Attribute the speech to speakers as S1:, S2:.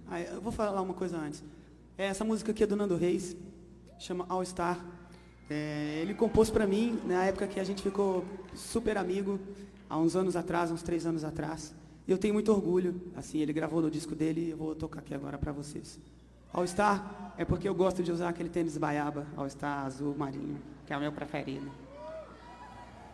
S1: Eu vou falar uma coisa antes. Essa música aqui é do Nando Reis, chama All Star. Ele compôs pra mim na época que a gente ficou super amigo, há uns anos atrás, uns 3 anos atrás. E eu tenho muito orgulho, assim, ele gravou no disco dele e eu vou tocar aqui agora pra vocês. All Star é porque eu gosto de usar aquele tênis baiaba, All Star azul marinho, que é o meu preferido.